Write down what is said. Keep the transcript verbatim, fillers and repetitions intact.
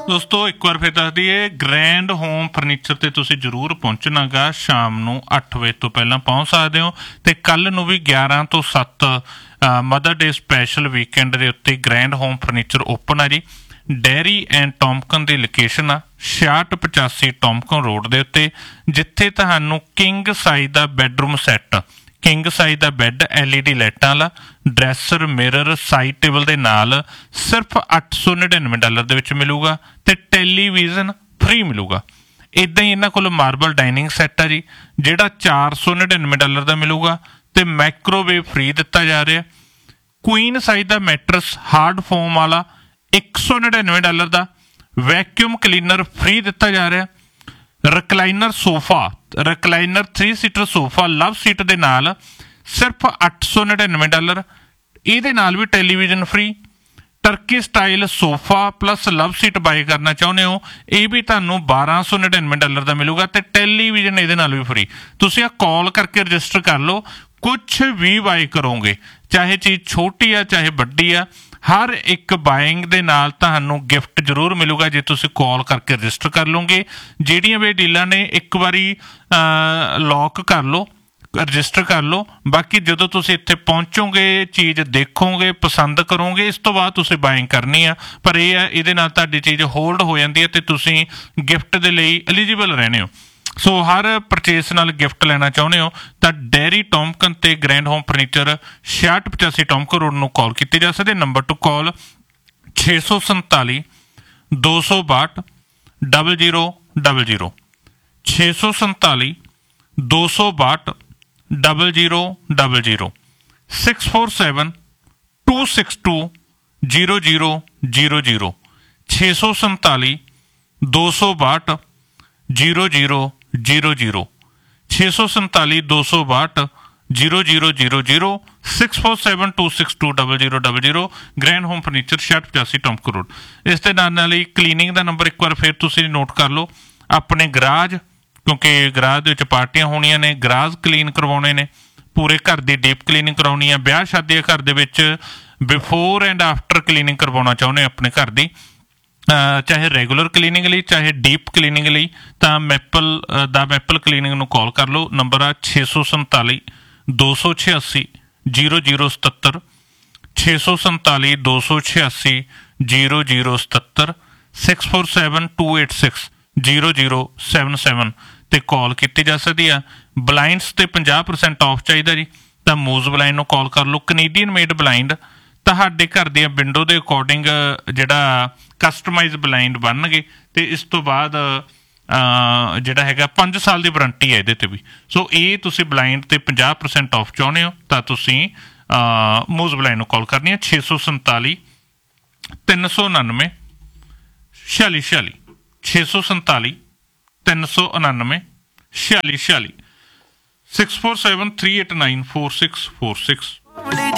ਦੋਸਤੋ ਇੱਕ ਵਾਰ ਫਿਰ ਦੱਸ ਦਈਏ, ਗ੍ਰੈਂਡ ਹੋਮ ਫਰਨੀਚਰ ਤੇ ਤੁਸੀਂ ਜ਼ਰੂਰ ਪਹੁੰਚਣਾ ਗਾ। ਸ਼ਾਮ ਨੂੰ ਅੱਠ ਵਜੇ ਤੋਂ ਪਹਿਲਾਂ ਪਹੁੰਚ ਸਕਦੇ ਹੋ। ਤੇ ਕੱਲ ਨੂੰ ਵੀ ਗਿਆਰਾਂ ਤੋਂ ਸੱਤ ਮਦਰ ਡੇ ਸਪੈਸ਼ਲ ਵੀਕਐਂਡ ਦੇ ਉੱਤੇ ਗ੍ਰੈਂਡ ਹੋਮ ਫਰਨੀਚਰ ਓਪਨ ਆ ਜੀ। ਡੈਰੀ ਐਂਡ ਟੋਮਕਨ ਦੀ ਲੋਕੇਸ਼ਨ ਆ ਛਿਆਹਠ ਪਚਾਸੀ ਟੋਮਕਨ ਰੋਡ ਦੇ ਉੱਤੇ, ਜਿੱਥੇ ਤੁਹਾਨੂੰ ਕਿੰਗ ਸਾਈਜ਼ ਦਾ ਬੈਡਰੂਮ ਸੈੱਟ, ਕਿੰਗ ਸਾਈਜ਼ ਦਾ ਬੈੱਡ, ਐਲ ਈ ਡੀ ਲਾਈਟਾਂ ਵਾਲਾ, ਡਰੈਸਰ, ਮਿਰਰ, ਸਾਈਡ ਟੇਬਲ ਦੇ ਨਾਲ ਸਿਰਫ ਅੱਠ ਸੌ ਨੜਿਨਵੇਂ ਡਾਲਰ ਦੇ ਵਿੱਚ ਮਿਲੂਗਾ ਤੇ ਟੈਲੀਵਿਜ਼ਨ ਫ੍ਰੀ ਮਿਲੂਗਾ। ਇੱਦਾਂ ਹੀ ਇਹਨਾਂ ਕੋਲ ਮਾਰਬਲ ਡਾਈਨਿੰਗ ਸੈੱਟ ਆ ਜੀ, ਜਿਹੜਾ ਚਾਰ ਸੌ ਨੜਿਨਵੇਂ ਡਾਲਰ ਦਾ ਮਿਲੂਗਾ ਤੇ ਮਾਈਕ੍ਰੋਵੇਵ ਫ੍ਰੀ ਦਿੱਤਾ ਜਾ ਰਿਹਾ। ਕੁਈਨ ਸਾਈਜ਼ ਦਾ ਮੈਟਰਸ ਹਾਰਡ ਫੋਮ ਵਾਲਾ ਇੱਕ ਸੌ ਨੜਿਨਵੇਂ ਡਾਲਰ ਦਾ, ਵੈਕਿਊਮ ਕਲੀਨਰ ਫ੍ਰੀ ਦਿੱਤਾ ਜਾ ਰਿਹਾ। Recliner sofa, recliner three seater sofa ਲਵ ਸੀਟ ਦੇ ਨਾਲ ਸਿਰਫ ਅੱਠ ਸੌ ਨੜਿਨਵੇਂ ਡਾਲਰ, ਇਹਦੇ ਨਾਲ ਵੀ television free. Turkey style sofa plus ਲਵ ਸੀਟ ਬਾਏ ਕਰਨਾ ਚਾਹੁੰਦੇ ਹੋ, ਇਹ ਵੀ ਤੁਹਾਨੂੰ ਬਾਰਾਂ ਸੌ ਨੜਿਨਵੇਂ ਡਾਲਰ ਦਾ ਮਿਲੂਗਾ ਤੇ ਟੈਲੀਵਿਜ਼ਨ ਇਹਦੇ ਨਾਲ ਵੀ ਫ੍ਰੀ। ਤੁਸੀਂ ਆ ਕਾਲ ਕਰਕੇ ਰਜਿਸਟਰ ਕਰ ਲਓ, ਕੁਛ ਵੀ ਬਾਏ ਕਰੋਗੇ, ਚਾਹੇ ਚੀਜ਼ ਛੋਟੀ ਆ ਚਾਹੇ ਵੱਡੀ ਆ, ਹਰ ਇੱਕ ਬਾਇੰਗ ਦੇ ਨਾਲ ਤੁਹਾਨੂੰ ਗਿਫਟ ਜ਼ਰੂਰ ਮਿਲੂਗਾ ਜੇ ਤੁਸੀਂ ਕਾਲ ਕਰਕੇ ਰਜਿਸਟਰ ਕਰ ਲਓਗੇ। ਜਿਹੜੀਆਂ ਵੀ ਡੀਲਾਂ ਨੇ ਇੱਕ ਵਾਰੀ ਲੌਕ ਕਰ ਲਓ, ਰਜਿਸਟਰ ਕਰ ਲਓ। ਬਾਕੀ ਜਦੋਂ ਤੁਸੀਂ ਇੱਥੇ ਪਹੁੰਚੋਗੇ, ਚੀਜ਼ ਦੇਖੋਗੇ, ਪਸੰਦ ਕਰੋਗੇ, ਇਸ ਤੋਂ ਬਾਅਦ ਤੁਸੀਂ ਬਾਇੰਗ ਕਰਨੀ ਆ। ਪਰ ਇਹ ਆ, ਇਹਦੇ ਨਾਲ ਤੁਹਾਡੀ ਚੀਜ਼ ਹੋਲਡ ਹੋ ਜਾਂਦੀ ਹੈ ਤੇ ਤੁਸੀਂ ਗਿਫਟ ਦੇ ਲਈ ਐਲੀਜੀਬਲ ਰਹਿੰਦੇ ਹੋ। ਸੋ ਹਰ ਪਰਚੇਸ ਨਾਲ ਗਿਫਟ ਲੈਣਾ ਚਾਹੁੰਦੇ ਹੋ ਤਾਂ ਡੈਰੀ ਟੋਮਕਨ ਤੇ ਗ੍ਰੈਂਡ ਹੋਮ ਫਰਨੀਚਰ ਛਿਆਹਠ ਪਚਾਸੀ ਟੋਮਕਨ ਰੋਡ ਨੂੰ ਕਾਲ ਕੀਤੀ ਜਾ ਸਕਦੀ। ਨੰਬਰ ਟੂ ਕਾਲ ਛੇ ਸੌ ਸੰਤਾਲੀ ਦੋ ਸੌ ਬਾਹਠ ਡਬਲ ਜ਼ੀਰੋ ਡਬਲ ਜ਼ੀਰੋ, ਛੇ ਸੌ ਸੰਤਾਲੀ ਦੋ ਸੌ ਬਾਹਠ double zero double zero, six four seven two six two zero zero zero zero, ਛੇ ਸੌ ਸੰਤਾਲੀ ਦੋ ਸੌ ਬਾਹਠ ਜ਼ੀਰੋ ਜ਼ੀਰੋ ਜ਼ੀਰੋ ਜ਼ੀਰੋ, ਛੇ ਸੌ ਸੰਤਾਲੀ ਦੋ ਸੌ ਬਾਹਠ zero zero zero zero, six four seven two six to double zero double zero, grand home furniture ਛਿਆਹਠ ਪਚਾਸੀ ਟੋਮਕਨ ਰੋਡ। ਇਸ ਦੇ ਨਾਲ ਨਾਲ ਹੀ ਕਲੀਨਿੰਗ ਦਾ ਨੰਬਰ ਇੱਕ ਵਾਰ ਫਿਰ ਤੁਸੀਂ ਨੋਟ ਕਰ ਲਓ। ਆਪਣੇ ਗਰਾਜ, ਕਿਉਂਕਿ ਗਰਾਜ ਦੇ ਵਿੱਚ ਪਾਰਟੀਆਂ ਹੋਣੀਆਂ ਨੇ, ਗਰਾਜ ਕਲੀਨ ਕਰਵਾਉਣੇ ਨੇ, ਪੂਰੇ ਘਰ ਦੀ ਡੀਪ ਕਲੀਨਿੰਗ ਕਰਾਉਣੀ ਆ। ਵਿਆਹ ਸ਼ਾਦੀ ਘਰ ਦੇ ਵਿੱਚ ਬਿਫੋਰ ਐਂਡ ਆਫਟਰ ਕਲੀਨਿੰਗ ਕਰਵਾਉਣਾ ਚਾਹੁੰਦੇ ਆਪਣੇ ਘਰ ਦੀ, ਚਾਹੇ ਰੈਗੂਲਰ ਕਲੀਨਿੰਗ ਲਈ ਚਾਹੇ ਡੀਪ ਕਲੀਨਿੰਗ ਲਈ, ਤਾਂ ਮੈਪਲ ਦਾ ਮੈਪਲ ਕਲੀਨਿੰਗ ਨੂੰ ਕਾਲ ਕਰ ਲਓ। ਨੰਬਰ ਆ ਛੇ ਸੌ ਸੰਤਾਲੀ ਦੋ ਸੌ ਛਿਆਸੀ ਜ਼ੀਰੋ ਜ਼ੀਰੋ ਸਤੱਤਰ, ਛੇ ਸੌ ਸੰਤਾਲੀ ਦੋ ਸੌ ਛਿਆਸੀ ਜ਼ੀਰੋ ਜ਼ੀਰੋ ਸਤੱਤਰ, six four seven to eight six zero zero seven seven 'ਤੇ ਕਾਲ ਕੀਤੀ ਜਾ ਸਕਦੀ ਆ। ਬਲਾਈਂਡਸ 'ਤੇ ਪੰਜਾਹ ਪਰਸੈਂਟ ਆਫ ਚਾਹੀਦਾ ਜੀ, ਤਾਂ ਮੂਜ਼ ਬਲਾਈਂਡ ਨੂੰ ਕਾਲ ਕਰ ਲਓ। ਕੈਨੇਡੀਅਨ ਮੇਡ ਬਲਾਈਂਡ ਤੁਹਾਡੇ ਘਰ ਦੀਆਂ ਵਿੰਡੋ ਦੇ ਅਕੋਰਡਿੰਗ ਜਿਹੜਾ ਕਸਟਮਾਈਜ਼ ਬਲਾਈਂਡ ਬਣਨਗੇ ਤੇ ਇਸ ਤੋਂ ਬਾਅਦ ਜਿਹੜਾ ਹੈਗਾ ਪੰਜ ਸਾਲ ਦੀ ਵਾਰੰਟੀ ਹੈ ਇਹਦੇ 'ਤੇ ਵੀ। ਸੋ ਇਹ ਤੁਸੀਂ ਬਲਾਈਂਡ 'ਤੇ ਪੰਜਾਹ ਪਰਸੈਂਟ ਆਫ ਚਾਹੁੰਦੇ ਹੋ ਤਾਂ ਤੁਸੀਂ ਮੂਜ਼ ਬਲਾਈਂਡ ਨੂੰ ਕਾਲ ਕਰਨੀ ਹੈ। ਛੇ ਸੌ ਸੰਤਾਲੀ ਤਿੰਨ ਸੌ ਉਣਾਨਵੇਂ ਛਿਆਲੀ ਛਿਆਲੀ, ਛੇ ਸੌ ਸੰਤਾਲੀ ਤਿੰਨ ਸੌ ਉਣਾਨਵੇਂ ਛਿਆਲੀ ਛਿਆਲੀ, six four seven three eight nine four six four six.